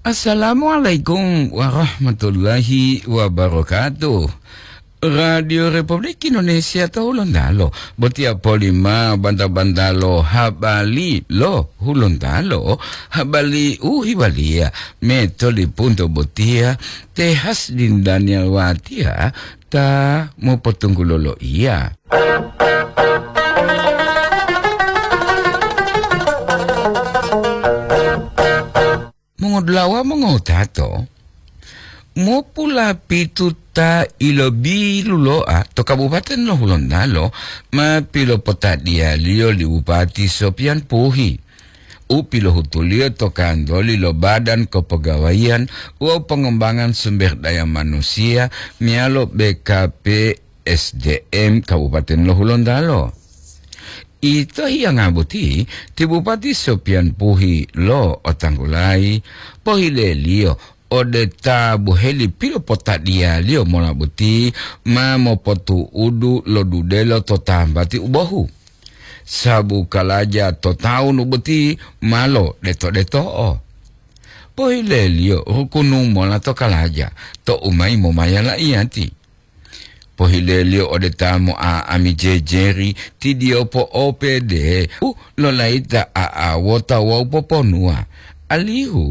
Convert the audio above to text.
Assalamualaikum warahmatullahi wabarakatuh. Radio Republik Indonesia Hulundalo. Botia polima banta-bantalo habali lo Hulundalo. Habali uhibalia. Metoli punto botia. Tehas din Daniel Watia. Ta mau potong lolo iya. Mongodlawa mongotato mo pula pituta ilobi luloa to kabupaten lo Hulundalo ma pilo potadia lio li Bupati Sopian Puhi upilo hutulio to kandoli lo Badan Kepegawaian o Pengembangan Sumber Daya Manusia mialo BKP SDM Kabupaten lo Hulundalo. Ito yang ngabuti ti Bupati Sopian Puhi lo otanggulai pohile lio odeta buheli pilo potat dia lio mola buti ma mo potu udu lo dudelo to tambati ubahu sabu kalaja to taun ubuti malo deto o pohile lio rukunu mola to kalaja to umai mo mayala ianti pohile lio odetamo a ami jejeri ti dio po OPD lo laita a wota wa poponua alihu